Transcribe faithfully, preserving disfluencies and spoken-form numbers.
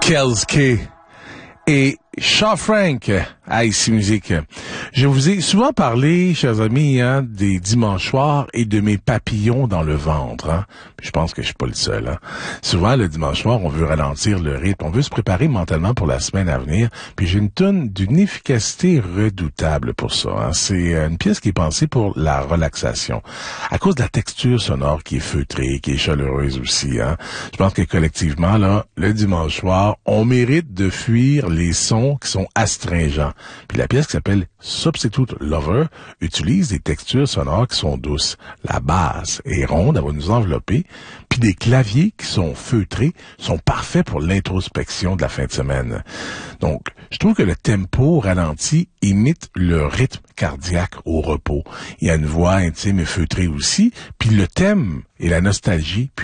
Kelske et Shaw Frank à Ici Musique. Je vous ai souvent parlé, chers amis, hein, des dimanches soirs et de mes papillons dans le ventre. Hein. Je pense que je suis pas le seul. Hein. Souvent, le dimanche soir, on veut ralentir le rythme, on veut se préparer mentalement pour la semaine à venir. Puis j'ai une tonne d'une efficacité redoutable pour ça. Hein. C'est une pièce qui est pensée pour la relaxation. À cause de la texture sonore qui est feutrée, qui est chaleureuse aussi. Hein. Je pense que collectivement, là, le dimanche soir, on mérite de fuir les sons qui sont astringents. Puis la pièce qui s'appelle Substitute Lover utilise des textures sonores qui sont douces. La basse est ronde, elle va nous envelopper. Puis des claviers qui sont feutrés sont parfaits pour l'introspection de la fin de semaine. Donc, je trouve que le tempo ralenti imite le rythme cardiaque au repos. Il y a une voix intime et feutrée aussi. Puis le thème et la nostalgie, puis